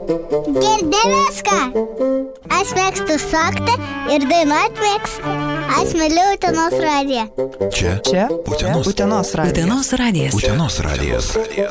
Girdi viską. Aš mėgstu šokti ir dainuoti mėgstu. Aš myliu Utenos radiją. Čia Utenos radijas. Utenos radijas.